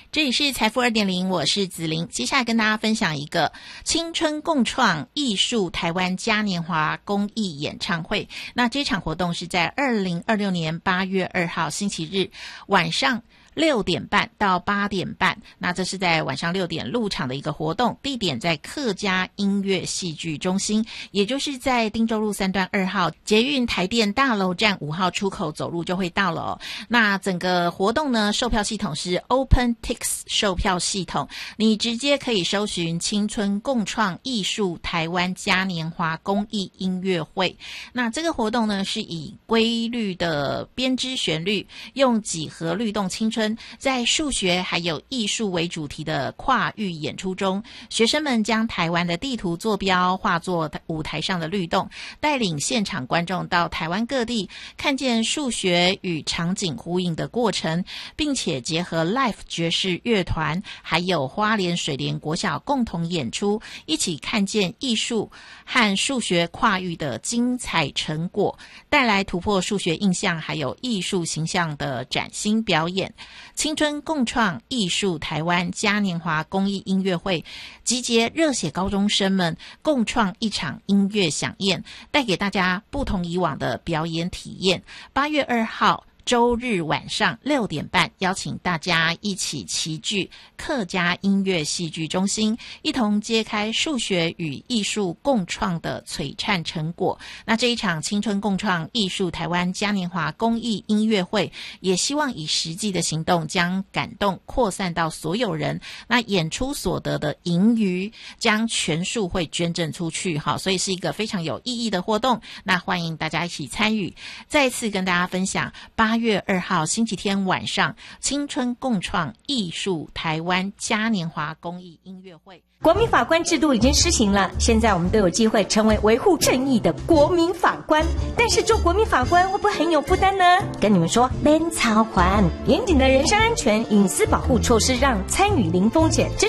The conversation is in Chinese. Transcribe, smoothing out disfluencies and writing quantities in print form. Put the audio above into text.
这里是财富 2.0， 我是子玲。接下来跟大家分享一个青春共创艺术台湾嘉年华公益演唱会。那这场活动是在2026年8月2号星期日晚上6点半到8点半，那这是在晚上6点入场的一个活动，地点在客家音乐戏剧中心，也就是在汀州路3段2号捷运台电大楼站5号出口走路就会到了哦。那整个活动呢，售票系统是 OpenTix 售票系统，你直接可以搜寻青春共创艺术台湾嘉年华公益音乐会。那这个活动呢，是以规律的编织旋律，用几何律动青春，在数学还有艺术为主题的跨域演出中，学生们将台湾的地图坐标化作舞台上的律动，带领现场观众到台湾各地，看见数学与场景呼应的过程，并且结合 Live 爵士乐团还有花莲水莲国小共同演出，一起看见艺术和数学跨域的精彩成果，带来突破数学印象还有艺术形象的崭新表演。青春共创艺术台湾嘉年华公益音乐会，集结热血高中生们共创一场音乐飨宴，带给大家不同以往的表演体验。8月2号周日晚上6点半，邀请大家一起齐聚客家音乐戏剧中心，一同揭开数学与艺术共创的璀璨成果。那这一场青春共创艺术台湾嘉年华公益音乐会，也希望以实际的行动将感动扩散到所有人。那演出所得的盈余将全数会捐赠出去，好，所以是一个非常有意义的活动。那欢迎大家一起参与。再次跟大家分享8月2号星期天晚上青春共创艺术台湾嘉年华公益音乐会。 国民法官制度已经施行了，现在我们都有机会成为维护正义的国民法官。但是做国民法官会不会很有负担呢？跟你们说，免操烦，严谨的人身安全隐私保护措施让参与零风险。